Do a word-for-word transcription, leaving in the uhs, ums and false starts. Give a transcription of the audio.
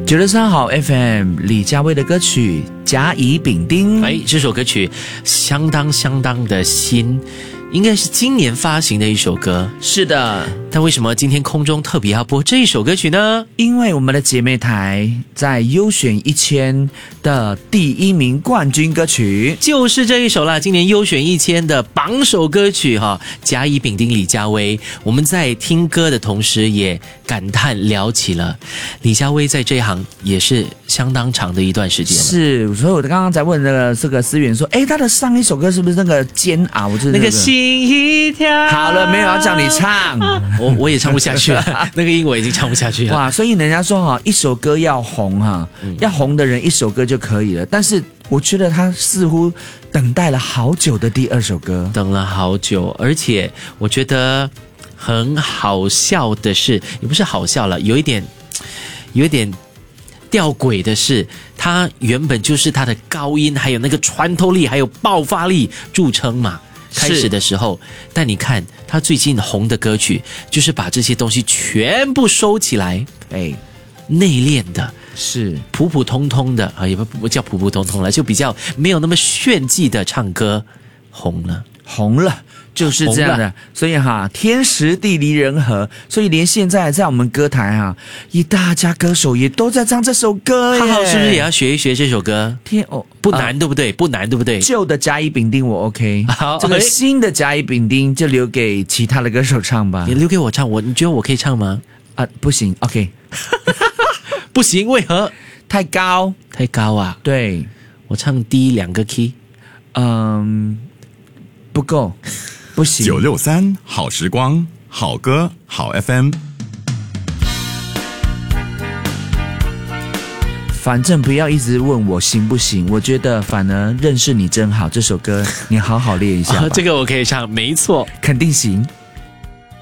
九六三好 F M， 李佳薇的歌曲《甲乙丙丁》。 哎，这首歌曲相当相当的新，应该是今年发行的一首歌。 是的， 但为什么今天空中特别要播这一首歌曲呢？ 因为我们的姐妹台在优选一千的第一名冠军歌曲就是这一首啦，今年优选一千的榜首歌曲哈，甲乙丙丁李佳薇。我们在听歌的同时也感叹聊起了李佳薇在这一行也是相当长的一段时间了。 是，所以我刚刚在问那个这个思源说，哎，他的上一首歌是不是那个煎熬？就是、那個、 那个心一跳。 好了，没有要叫你唱， 我我也唱不下去了，那个音我已经唱不下去了。 哇，所以人家说哈，一首歌要红哈、嗯，要红的人一首歌就可以了。但是我觉得他似乎等待了好久的第二首歌， 等了好久，而且我觉得很好笑的是，也不是好笑了，有一点，有一点吊诡的是，他原本就是他的高音，还有那个穿透力，还有爆发力著称嘛。开始的时候，但你看他最近红的歌曲，就是把这些东西全部收起来， 哎， 内敛的， 是普普通通的啊，也不不叫普普通通了，就比较没有那么炫技的唱歌，红了， 红了。就是这样的，所以哈，天时地利人和，所以连现在在我们歌台哈，一大家歌手也都在唱这首歌耶。 浩浩是不是也要学一学这首歌？ 天哦， 不难、呃、对不对？不难对不对？ 旧的甲乙丙丁我 OK， 好，这个新的甲乙丙丁就留给其他的歌手唱吧。 你留给我唱，我你觉得我可以唱吗？ 啊，不行 ，OK， 不行，为何？ 太高， 太高啊！ 对， 我唱低两个 key， 嗯，不够。不行。 九六三好时光，好歌好 F M。 反正不要一直问我行不行，我觉得反而认识你真好。这首歌你好好练一下吧、 哦。这个我可以唱，没错， 肯定行。